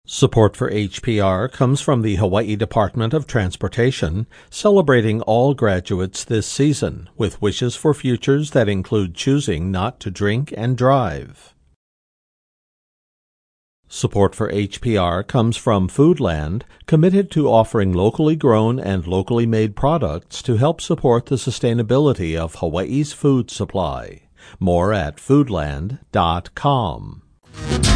Support for HPR comes from the Hawaii Department of Transportation, celebrating all graduates this season with wishes for futures that include choosing not to drink and drive. Support for HPR comes from Foodland, committed to offering locally grown and locally made products to help support the sustainability of Hawaii's food supply. More at foodland.com.